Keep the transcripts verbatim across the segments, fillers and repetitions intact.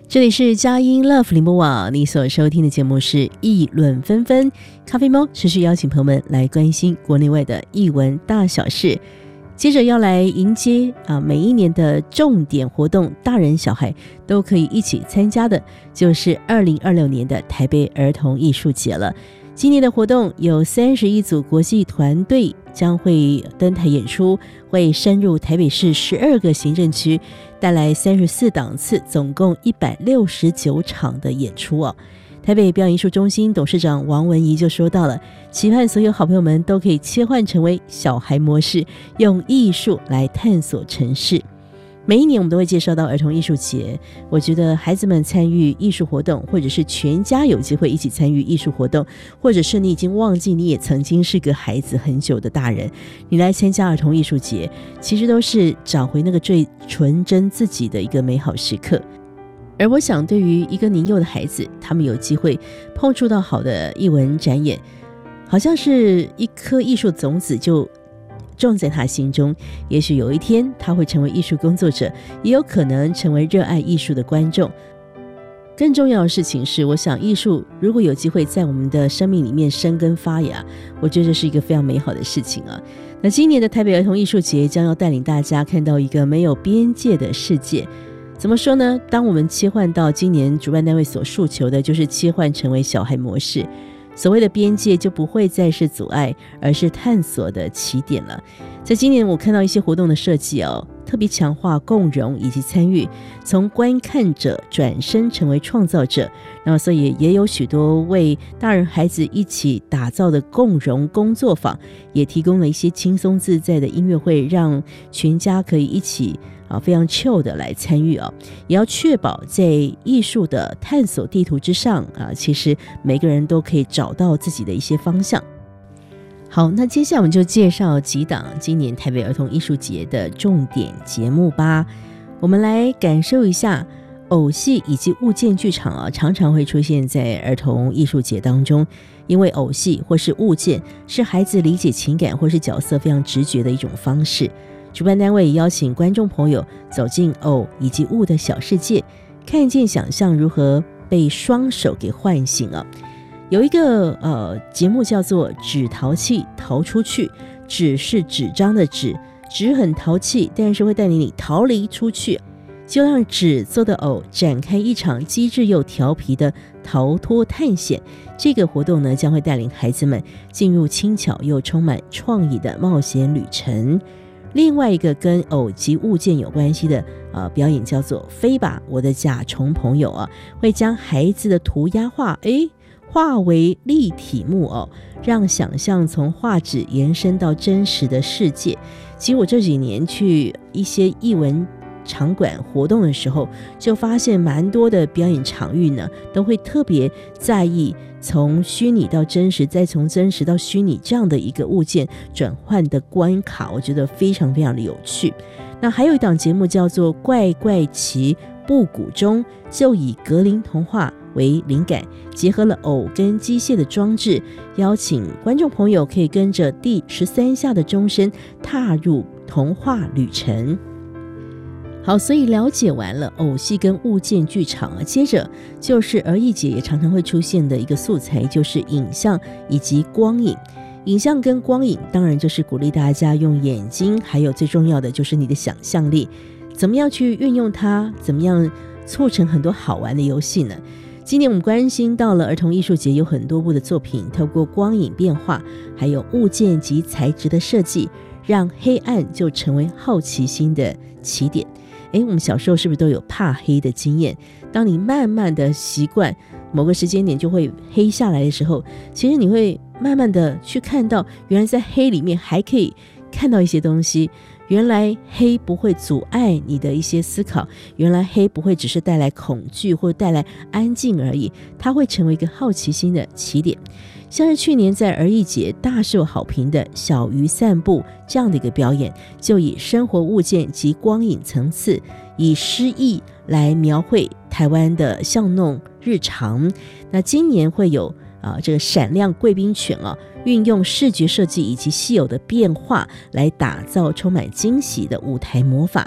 这里是佳音 Love 联播网，你所收听的节目是议论纷纷，咖啡猫持续邀请朋友们来关心国内外的艺文大小事。接着要来迎接啊，每一年的重点活动，大人小孩都可以一起参加的，就是二零二六年的台北儿童艺术节了。今年的活动有三十一组国际团队将会登台演出，会深入台北市十二个行政区，带来三十四档次，总共一百六十九场的演出哦。台北表演艺术中心董事长王文怡就说到了，期盼所有好朋友们都可以切换成为小孩模式，用艺术来探索城市。每一年我们都会介绍到儿童艺术节，我觉得孩子们参与艺术活动，或者是全家有机会一起参与艺术活动，或者是你已经忘记你也曾经是个孩子很久的大人，你来参加儿童艺术节，其实都是找回那个最纯真自己的一个美好时刻。而我想对于一个年幼的孩子，他们有机会碰触到好的艺文展演，好像是一颗艺术种子就种在他心中，也许有一天他会成为艺术工作者，也有可能成为热爱艺术的观众。更重要的事情是，我想艺术如果有机会在我们的生命里面生根发芽，我觉得这是一个非常美好的事情啊。那今年的台北儿童艺术节将要带领大家看到一个没有边界的世界。怎么说呢？当我们切换到今年主办单位所诉求的，就是切换成为小孩模式，所谓的边界就不会再是阻碍，而是探索的起点了。在今年我看到一些活动的设计哦，特别强化共融以及参与，从观看者转身成为创造者，然后所以也有许多为大人孩子一起打造的共融工作坊，也提供了一些轻松自在的音乐会，让全家可以一起啊，非常 chill 的来参与啊，也要确保在艺术的探索地图之上啊，其实每个人都可以找到自己的一些方向。好，那接下来我们就介绍几档今年台北儿童艺术节的重点节目吧。我们来感受一下偶戏以及物件剧场啊，常常会出现在儿童艺术节当中，因为偶戏或是物件是孩子理解情感或是角色非常直觉的一种方式。主办单位也邀请观众朋友走进偶以及物的小世界，看见想象如何被双手给唤醒啊。有一个呃节目叫做纸淘气逃出去，纸是纸张的纸，纸很淘气，但是会带领你逃离出去，就让纸做的偶展开一场机智又调皮的逃脱探险。这个活动呢，将会带领孩子们进入轻巧又充满创意的冒险旅程。另外一个跟偶及物件有关系的呃表演叫做飞吧我的甲虫朋友啊，会将孩子的涂鸦画诶化为立体木偶，让想象从画纸延伸到真实的世界。其实我这几年去一些艺文场馆活动的时候，就发现蛮多的表演场域呢，都会特别在意从虚拟到真实，再从真实到虚拟这样的一个物件转换的关卡，我觉得非常非常的有趣。那还有一档节目叫做怪怪奇布谷中，就以格林童话为灵感，结合了偶跟机械的装置，邀请观众朋友可以跟着第十三下的钟声踏入童话旅程。好，所以了解完了偶戏跟物件剧场啊，接着就是儿艺节也常常会出现的一个素材，就是影像以及光影。影像跟光影当然就是鼓励大家用眼睛，还有最重要的就是你的想象力，怎么样去运用它，怎么样促成很多好玩的游戏呢？今年我们关心到了儿童艺术节有很多部的作品，透过光影变化，还有物件及材质的设计，让黑暗就成为好奇心的起点。诶，我们小时候是不是都有怕黑的经验？当你慢慢的习惯某个时间点就会黑下来的时候，其实你会慢慢的去看到，原来在黑里面还可以看到一些东西，原来黑不会阻碍你的一些思考，原来黑不会只是带来恐惧或带来安静而已，它会成为一个好奇心的起点。像是去年在儿艺节大受好评的小鱼散步这样的一个表演，就以生活物件及光影层次，以诗意来描绘台湾的巷弄日常。那今年会有啊，这个闪亮贵宾犬啊，运用视觉设计以及稀有的变化来打造充满惊喜的舞台魔法。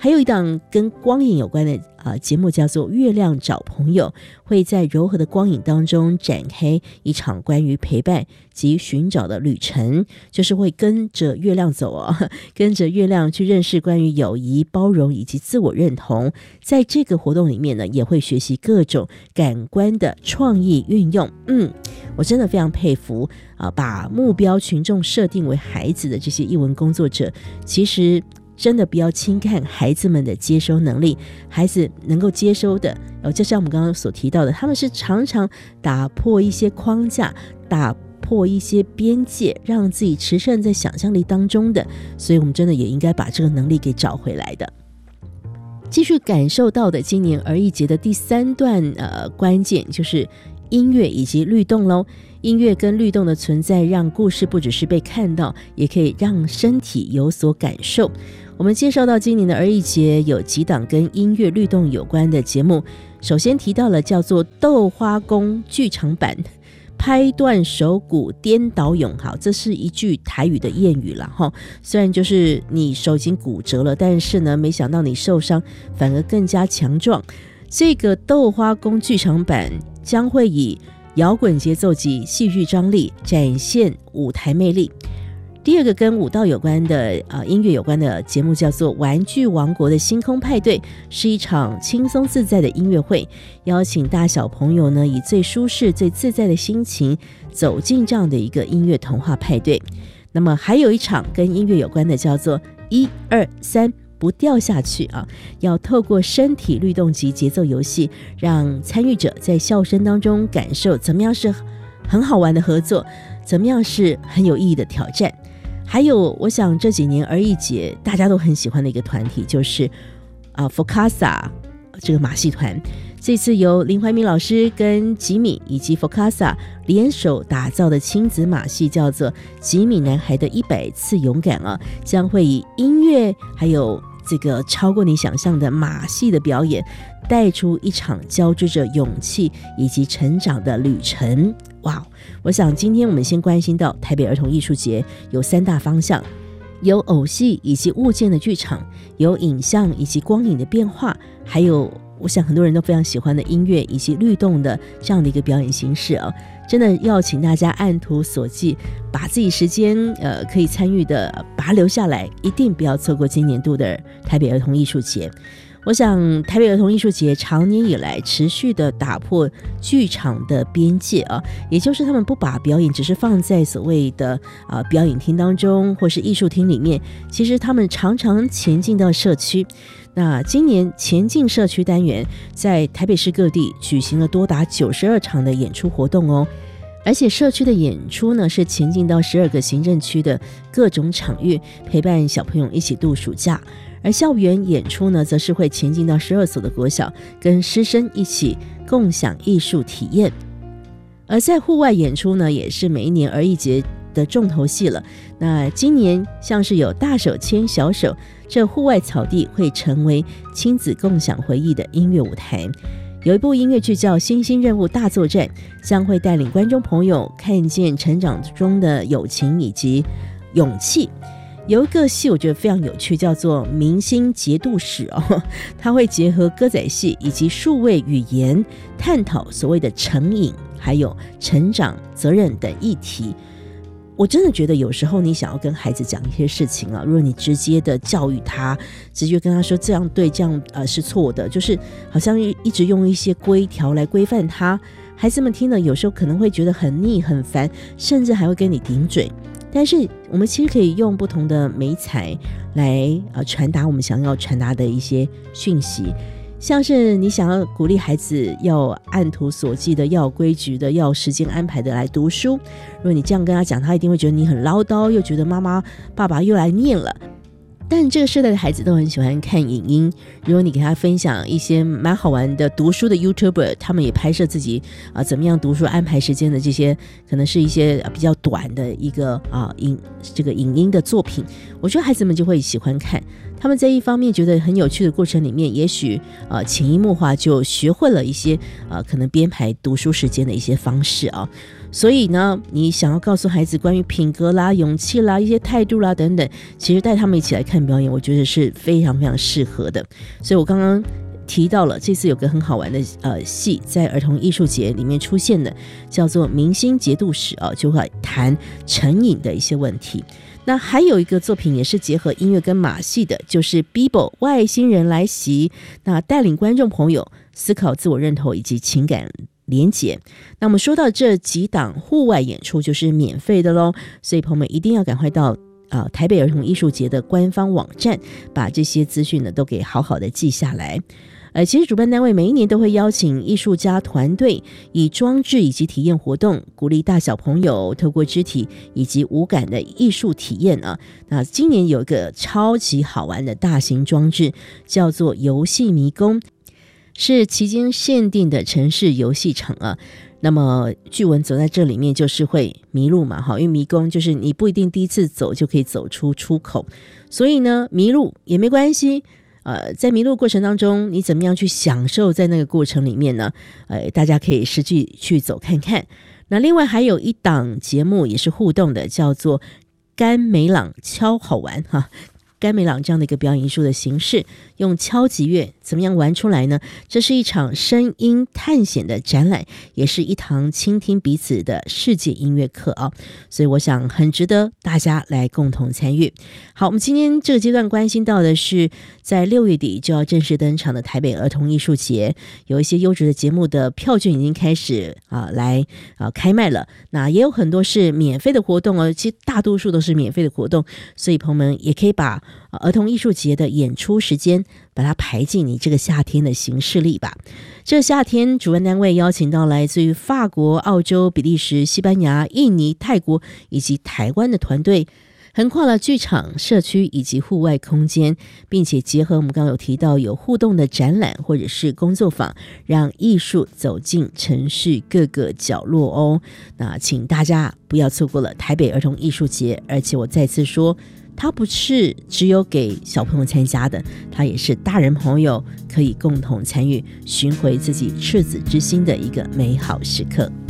还有一档跟光影有关的啊节目叫做《月亮找朋友》，会在柔和的光影当中展开一场关于陪伴及寻找的旅程，就是会跟着月亮走哦，跟着月亮去认识关于友谊、包容以及自我认同。在这个活动里面呢，也会学习各种感官的创意运用。嗯，我真的非常佩服啊，把目标群众设定为孩子的这些艺文工作者，其实真的不要轻看孩子们的接收能力，孩子能够接收的，呃，就像我们刚刚所提到的，他们是常常打破一些框架，打破一些边界，让自己驰骋在想象力当中的，所以我们真的也应该把这个能力给找回来的。继续感受到的今年儿艺节的第三段呃关键就是音乐以及律动咯。音乐跟律动的存在，让故事不只是被看到，也可以让身体有所感受。我们介绍到今年的儿艺节有几档跟音乐律动有关的节目，首先提到了叫做豆花宫剧场版，拍断手骨颠倒勇。好，这是一句台语的谚语啦齁，虽然就是你手已经骨折了，但是呢，没想到你受伤反而更加强壮。这个豆花宫剧场版将会以摇滚节奏及戏剧张力展现舞台魅力。第二个跟舞蹈有关的、呃、音乐有关的节目叫做玩具王国的星空派对，是一场轻松自在的音乐会，邀请大小朋友呢以最舒适最自在的心情走进这样的一个音乐童话派对。那么还有一场跟音乐有关的叫做一二三不掉下去啊！要透过身体律动及节奏游戏，让参与者在笑声当中感受怎么样是很好玩的合作，怎么样是很有意义的挑战。还有，我想这几年儿艺节大家都很喜欢的一个团体，就是啊 Focasa 这个马戏团。这次由林怀民老师跟吉米以及 Focasa 联手打造的亲子马戏叫做《吉米男孩的一百次勇敢》啊，将会以音乐还有这个超过你想象的马戏的表演，带出一场交织着勇气以及成长的旅程。哇，我想今天我们先关心到台北儿童艺术节有三大方向，有偶戏以及物件的剧场，有影像以及光影的变化，还有我想很多人都非常喜欢的音乐以及律动的这样的一个表演形式啊，真的要请大家按图索骥，把自己时间呃可以参与的把它留下来，一定不要错过今年度的台北儿童艺术节。我想台北儿童艺术节长年以来持续的打破剧场的边界啊，也就是他们不把表演只是放在所谓的啊表演厅当中或是艺术厅里面，其实他们常常前进到社区。那今年前进社区单元在台北市各地举行了多达九十二场的演出活动哦，而且社区的演出呢是前进到十二个行政区的各种场域，陪伴小朋友一起度暑假。而校园演出呢则是会前进到十二所的国小，跟师生一起共享艺术体验。而在户外演出呢也是每一年儿艺节的重头戏了。那今年像是有大手牵小手，这户外草地会成为亲子共享回忆的音乐舞台。有一部音乐剧叫《星星任务大作战》，将会带领观众朋友看见成长中的友情以及勇气。有一个戏我觉得非常有趣，叫做明星节度使哦，它会结合歌仔戏以及数位语言，探讨所谓的成瘾还有成长责任等议题。我真的觉得有时候你想要跟孩子讲一些事情啊，如果你直接的教育他，直接跟他说这样对这样呃是错的，就是好像一直用一些规条来规范他，孩子们听了有时候可能会觉得很腻很烦，甚至还会跟你顶嘴。但是我们其实可以用不同的媒材来呃传达我们想要传达的一些讯息，像是你想要鼓励孩子要按图索骥的，要有规矩的，要有时间安排的来读书。如果你这样跟他讲，他一定会觉得你很唠叨，又觉得妈妈爸爸又来念了。但这个世代的孩子都很喜欢看影音，如果你给他分享一些蛮好玩的读书的 YouTuber， 他们也拍摄自己啊、呃、怎么样读书安排时间的这些，可能是一些、呃、比较短的一个啊影这个影音的作品，我觉得孩子们就会喜欢看。 他们在一方面觉得很有趣的过程里面，也许呃潜移默化就学会了一些呃可能编排读书时间的一些方式啊。所以呢，你想要告诉孩子关于品格啦、勇气啦、一些态度啦等等，其实带他们一起来看表演，我觉得是非常非常适合的。所以我刚刚提到了这次有个很好玩的呃戏，在儿童艺术节里面出现的，叫做《明星节度使》啊，就会谈成瘾的一些问题。那还有一个作品也是结合音乐跟马戏的，就是 Bibo 外星人来袭，那带领观众朋友思考自我认同以及情感连结。那我们说到这几档户外演出就是免费的咯，所以朋友们一定要赶快到呃台北儿童艺术节的官方网站，把这些资讯呢都给好好的记下来。呃，其实主办单位每一年都会邀请艺术家团队，以装置以及体验活动，鼓励大小朋友透过肢体以及五感的艺术体验啊。那今年有一个超级好玩的大型装置，叫做游戏迷宫，是期间限定的城市游戏场啊。那么据闻走在这里面就是会迷路嘛，因为迷宫就是你不一定第一次走就可以走出出口，所以呢迷路也没关系。呃，在迷路过程当中，你怎么样去享受在那个过程里面呢？呃，大家可以实际去走看看。那另外还有一档节目也是互动的，叫做甘美朗敲好玩哈。甘美朗这样的一个表演艺术的形式，用敲击乐怎么样玩出来呢？这是一场声音探险的展览，也是一堂倾听彼此的世界音乐课啊！所以我想很值得大家来共同参与。好，我们今天这个阶段关心到的是，在六月底就要正式登场的台北儿童艺术节，有一些优质的节目的票券已经开始啊来啊开卖了。那也有很多是免费的活动哦，其实大多数都是免费的活动，所以朋友们也可以把儿童艺术节的演出时间把它排进你这个夏天的行事历吧。这个夏天主办单位邀请到来自于法国、澳洲、比利时、西班牙、印尼、泰国以及台湾的团队，横跨了剧场、社区以及户外空间，并且结合我们刚刚有提到有互动的展览或者是工作坊，让艺术走进城市各个角落哦。那请大家不要错过了台北儿童艺术节，而且我再次说，它不是只有给小朋友参加的，它也是大人朋友可以共同参与，寻回自己赤子之心的一个美好时刻。